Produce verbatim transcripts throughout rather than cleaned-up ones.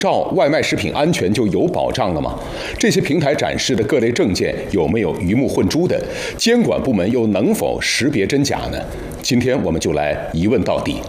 照外卖食品安全就有保障了吗？这些平台展示的各类证件有没有鱼目混珠的？监管部门又能否识别真假呢？今天我们就来一问到底。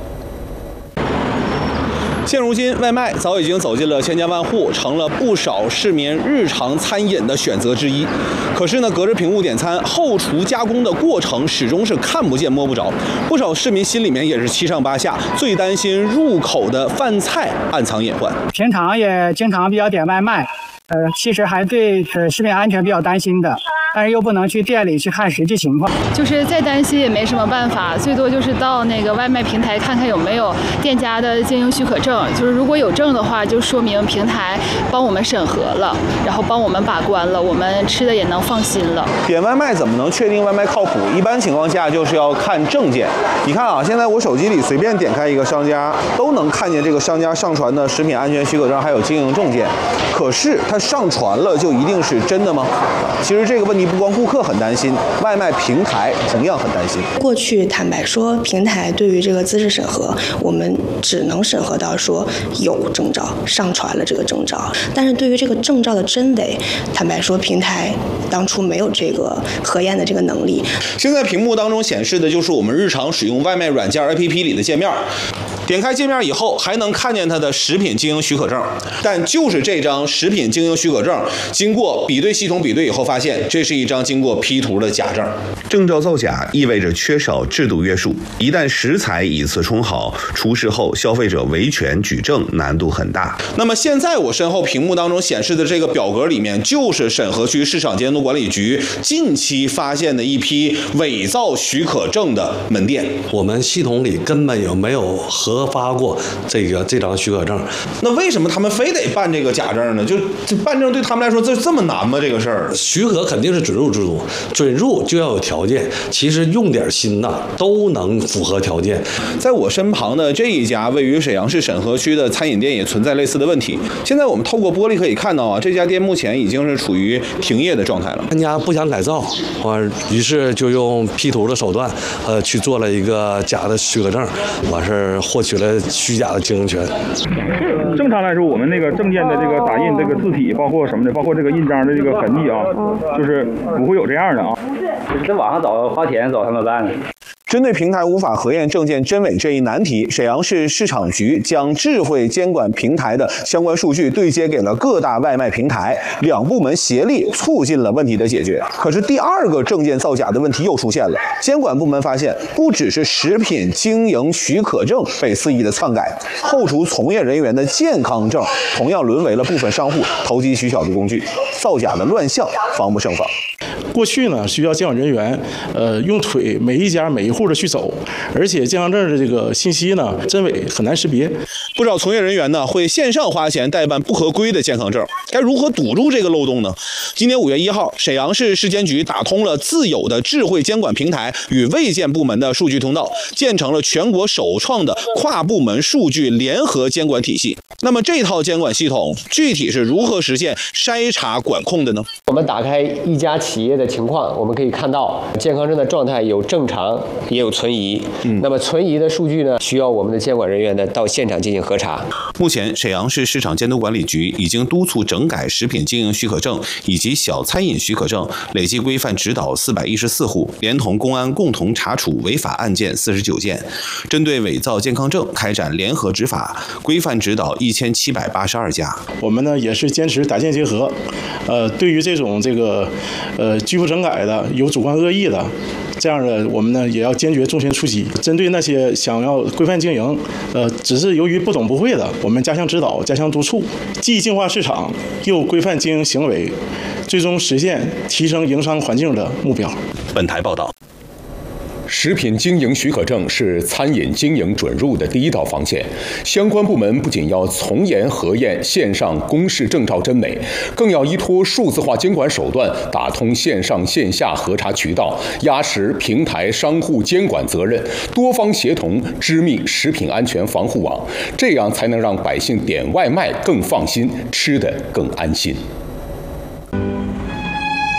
现如今，外卖早已经走进了千家万户，成了不少市民日常餐饮的选择之一。可是呢，隔着屏幕点餐，后厨加工的过程始终是看不见摸不着。不少市民心里面也是七上八下，最担心入口的饭菜暗藏隐患。 平常也经常比较点外卖，呃，其实还对呃食品安全比较担心的。但是又不能去店里去看实际情况， 就是再担心也没什么办法，最多就是到那个外卖平台看看有没有店家的经营许可证，就是如果有证的话，就说明平台帮我们审核了，然后帮我们把关了，我们吃的也能放心了。 点外卖怎么能确定外卖靠谱？一般情况下就是要看证件。你看啊，现在我手机里随便点开一个商家，都能看见这个商家上传的食品安全许可证还有经营证件。可是它上传了就一定是真的吗？其实这个问题不光顾客很担心，外卖平台同样很担心。 过去坦白说，平台对于这个资质审核，我们只能审核到说有证照，上传了这个证照。但是对于这个证照的真伪，坦白说，平台当初没有这个核验的这个能力。 现在屏幕当中显示的就是我们日常使用外卖软件 A P P 里的界面。点开界面以后，还能看见它的食品经营许可证，但就是这张食品经营许可证，经过比对系统比对以后，发现这是一张经过 P 图的假证。证照造假意味着缺少制度约束，一旦食材以次充好，出事后消费者维权举证难度很大。那么现在我身后屏幕当中显示的这个表格里面，就是沈河区市场监督管理局近期发现的一批伪造许可证的门店。 我们系统里根本有没有核发过这个这张许可证？ 那为什么他们非得办这个假证呢？就这办证对他们来说这这么难吗？这个事儿， 许可肯定是准入制度，准入就要有条件。其实用点心呐，都能符合条件。 在我身旁的这一家位于沈阳市沈河区的餐饮店也存在类似的问题。现在我们透过玻璃可以看到啊，这家店目前已经是处于停业的状态了。 店家不想改造，完于是就用 P 图的手段，呃，去做了一个假的许可证，完事儿获取了虚假的经营权。 正常来说，我们那个证件的这个打印这个字体，包括什么的，包括这个印章的这个痕迹啊，就是不会有这样的啊。 就是在网上找花钱找他们办的。 针对平台无法核验证件真伪这一难题，沈阳市市场局将智慧监管平台的相关数据对接给了各大外卖平台，两部门协力促进了问题的解决。可是第二个证件造假的问题又出现了，监管部门发现，不只是食品经营许可证被肆意的篡改，后厨从业人员的健康证同样沦为了部分商户投机取巧的工具，造假的乱象防不胜防。 过去呢，需要监管人员，呃，用腿每一家每一户的去走，而且健康证的这个信息呢，真伪很难识别。 不少从业人员呢，会线上花钱代办不合规的健康证，该如何堵住这个漏洞呢？今年五月一号，沈阳市市监局打通了自有的智慧监管平台与卫健部门的数据通道，建成了全国首创的跨部门数据联合监管体系。那么这套监管系统具体是如何实现筛查管控的呢？ 我们打开一家企业的情况，我们可以看到健康证的状态有正常，也有存疑。嗯，那么存疑的数据呢，需要我们的监管人员呢到现场进行核查。 目前，沈阳市市场监督管理局已经督促整改食品经营许可证以及小餐饮许可证，累计规范指导四百一十四户，连同公安共同查处违法案件四十九件，针对伪造健康证开展联合执法，规范指导一千七百八十二家。 我们呢也是坚持打建结合，呃，对于这种这个呃拒不整改的、有主观恶意的。这样的，我们呢也要坚决重拳出击。针对那些想要规范经营，呃，只是由于不懂不会的，我们加强指导、加强督促，既净化市场，又规范经营行为，最终实现提升营商环境的目标。 本台报道。 食品经营许可证是餐饮经营准入的第一道防线，相关部门不仅要从严核验线上公示证照真伪，更要依托数字化监管手段，打通线上线下核查渠道，压实平台商户监管责任，多方协同织密食品安全防护网，这样才能让百姓点外卖更放心，吃得更安心。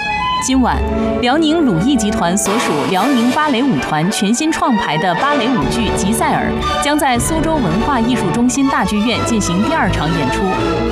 今晚，辽宁鲁艺集团所属辽宁芭蕾舞团全新创排的芭蕾舞剧《吉赛尔》将在苏州文化艺术中心大剧院进行第二场演出。